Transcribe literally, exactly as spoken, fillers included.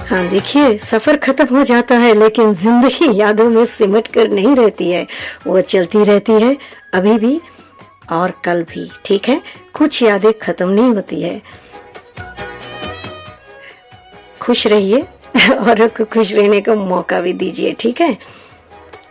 हाँ देखिए, सफर खत्म हो जाता है लेकिन जिंदगी यादों में सिमट कर नहीं रहती है, वो चलती रहती है अभी भी और कल भी। ठीक है, कुछ यादें खत्म नहीं होती है। खुश रहिए और को खुश रहने का मौका भी दीजिए। ठीक है।